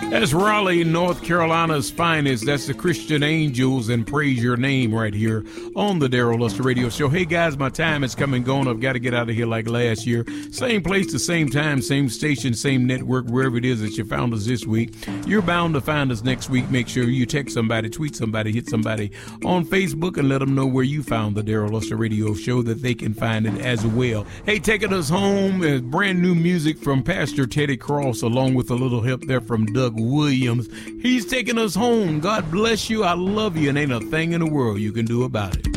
That's Raleigh, North Carolina's finest. That's the Christian Angels, and praise your name right here on the Daryl Luster Radio Show. Hey, guys, my time is come and gone. I've got to get out of here like last year. Same place, the same time, same station, same network, wherever it is that you found us this week. You're bound to find us next week. Make sure you text somebody, tweet somebody, hit somebody on Facebook, and let them know where you found the Daryl Luster Radio Show, that they can find it as well. Hey, taking us home is brand new music from Pastor Teddy Cross, along with a little help there from Doug Williams. He's taking us home. God bless you. I love you, and ain't a thing in the world you can do about it.